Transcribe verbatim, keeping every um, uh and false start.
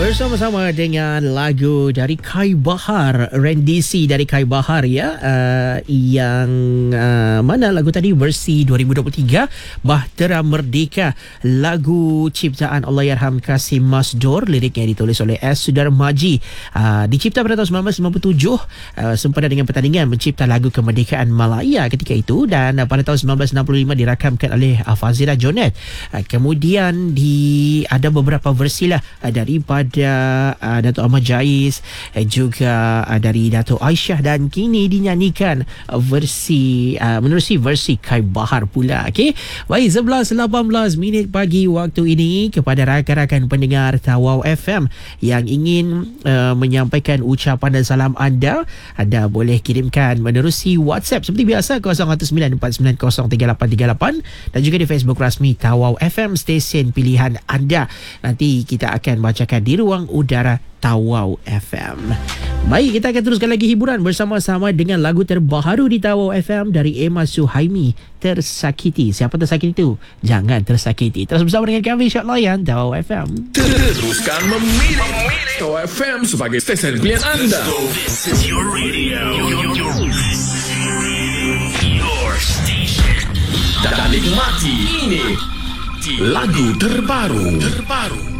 Bersama-sama dengan lagu dari Kai Bahar, rendisi dari Kai Bahar ya, uh, yang uh, mana lagu tadi versi dua ribu dua puluh tiga, Bahtera Merdeka, lagu ciptaan Allahyarham Kasim Masdur, liriknya ditulis oleh S. Sudarmaji, uh, dicipta pada tahun sembilan belas sembilan puluh tujuh, uh, sempena dengan pertandingan mencipta lagu kemerdekaan Malaya ketika itu, dan uh, pada tahun sembilan belas enam puluh lima dirakamkan oleh uh, Fazira Jonet. Uh, kemudian di ada beberapa versi lah uh, daripada uh, Dato' Ahmad Jais, uh, juga uh, dari Dato' Aisyah, dan kini dinyanyikan uh, versi uh, menerusi versi Kai Bahar pula. Okey, baik, sebelas lapan belas minit pagi waktu ini. Kepada rakan-rakan pendengar Tawau F M yang ingin uh, menyampaikan ucapan dan salam anda, anda boleh kirimkan menerusi WhatsApp seperti biasa kosong satu sembilan empat sembilan kosong tiga lapan tiga lapan, dan juga di Facebook rasmi Tawau F M, stesen pilihan anda. Nanti kita akan bacakan di ruang udara Tawau F M. Baik, kita akan teruskan lagi hiburan bersama-sama dengan lagu terbaru di Tawau F M dari Emma Suhaimi, Tersakiti. Siapa tersakiti itu? Jangan tersakiti. Terus bersama dengan kami, Syok Layan, Tawau F M. Teruskan memilih, memilih Tawau F M sebagai stesen pilihan anda. This is your radio. Your station. Dan nikmati ini lagu terbaru terbaru